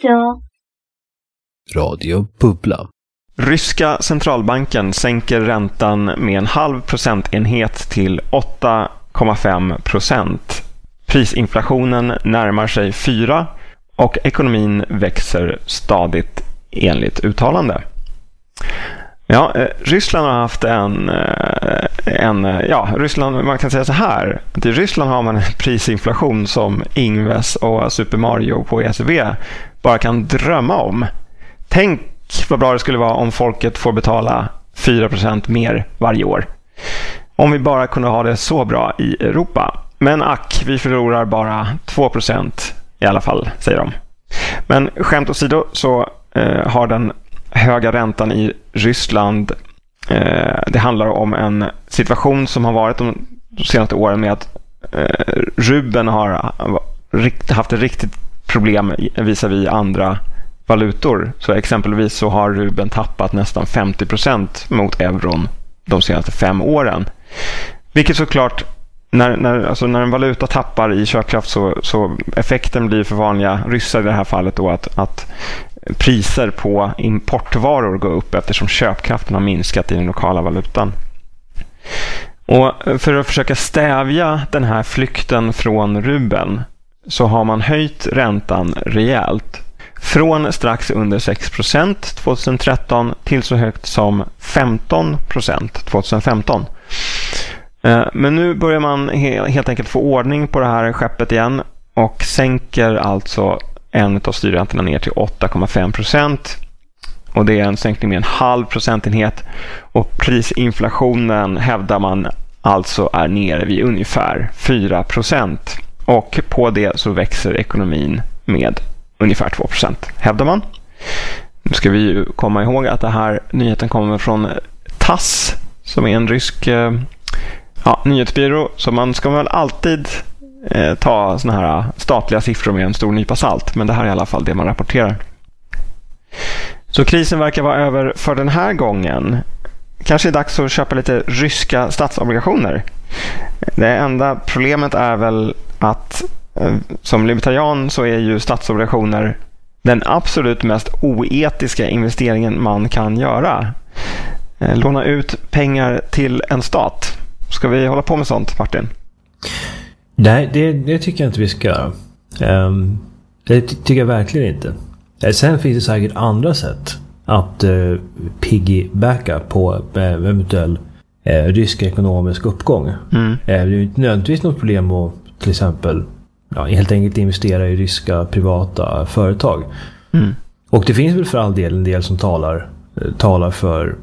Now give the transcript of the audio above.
Radio Bubbla. Ryska centralbanken sänker räntan med 0,5 procentenhet till 8,5%. Prisinflationen närmar sig 4 och ekonomin växer stadigt enligt uttalande. Ja, Ryssland har haft Ryssland, man kan säga så här. I Ryssland har man en prisinflation som Ingves och Super Mario på ECB bara kan drömma om. Tänk vad bra det skulle vara om folket får betala 4% mer varje år. Om vi bara kunde ha det så bra i Europa. Men vi förlorar bara 2% i alla fall, säger de. Men skämt åsido så har den höga räntan i Ryssland, det handlar om en situation som har varit de senaste åren med att rubeln har haft ett riktigt problem visavi andra valutor. Så exempelvis så har rubeln tappat nästan 50% mot euron de senaste 5 åren. Vilket såklart, när en valuta tappar i köpkraft så effekten blir för vanliga ryssar i det här fallet då att priser på importvaror går upp eftersom köpkraften har minskat i den lokala valutan. Och för att försöka stävja den här flykten från rubeln så har man höjt räntan rejält. Från strax under 6% 2013 till så högt som 15% 2015. Men nu börjar man helt enkelt få ordning på det här skeppet igen och sänker alltså en av styrräntorna ner till 8,5%. Och det är en sänkning med 0,5 procentenhet. Och prisinflationen hävdar man alltså är nere vid ungefär 4%. Och på det så växer ekonomin med ungefär 2%, hävdar man. Nu ska vi ju komma ihåg att den här nyheten kommer från TASS, som är en rysk nyhetsbyrå. Så man ska väl alltid ta såna här statliga siffror med en stor nypa salt. Men det här är i alla fall det man rapporterar. Så krisen verkar vara över för den här gången. Kanske är det dags att köpa lite ryska statsobligationer. Det enda problemet är väl att som libertarian så är ju statsobligationer den absolut mest oetiska investeringen man kan göra. Låna ut pengar till en stat. Ska vi hålla på med sånt, Martin? Nej, det tycker jag inte vi ska göra. Det tycker jag verkligen inte. Sen finns det säkert andra sätt att piggybacka på eventuell rysk ekonomisk uppgång. Det är ju inte nödvändigtvis något problem att till exempel helt enkelt investera i ryska privata företag. Och det finns väl för all del en del som talar för